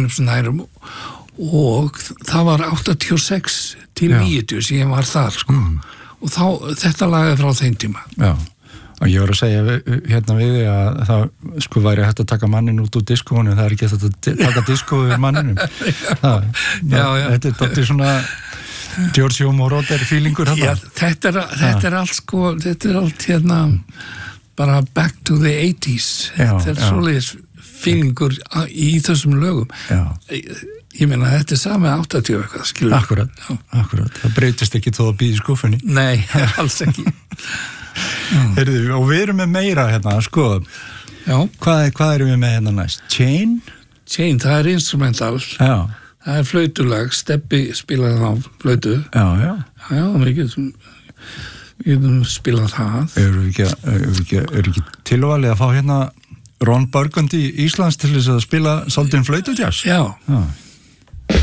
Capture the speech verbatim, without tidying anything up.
Philipsnærum og það var áttatíu og sex til níutíu sem ég var þar sko. Mm. Og þá, þetta lagði frá þeim tíma. Já, og ég var að segja hérna við því að það sko væri hægt að taka mannin út úr diskóinu, það er ekki hægt að taka diskó við manninum. það, já, já. Þetta er dálítið svona Giorgio Moroder feelingur já, þetta er, þetta er allt sko, þetta er allt hérna bara back to the eighties. Já, þetta er já. svoleiðis feelingur í þessum lögum. Já. Ég meina, þetta er sami áttatíu eitthvað, skilur. Akkurat, akkurat. Það breytist ekki þó að býði skúfunni. Nei, alls ekki. Heyrðu, og við erum með meira hérna, sko. Já. Hvað, hvað erum við með hérna næst? Chain? Chain, það er instrumental. Já. Það er flautulag, Stebbi spilaði þá flautu. Já, já. Já, já, við getum, við getum spilað það. Eru við ekki, eru við ekki, eru ekki tilvalið að fá hérna Ron Burgundy Íslands til þess að spila svolítinn flautujazz? Já. Já.